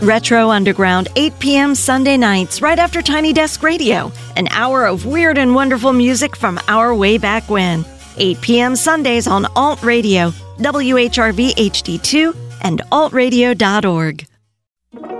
Retro Underground, 8 p.m. Sunday nights, right after Tiny Desk Radio. An hour of weird and wonderful music from our way back when. 8 p.m. Sundays on Alt Radio, WHRV HD2, and altradio.org.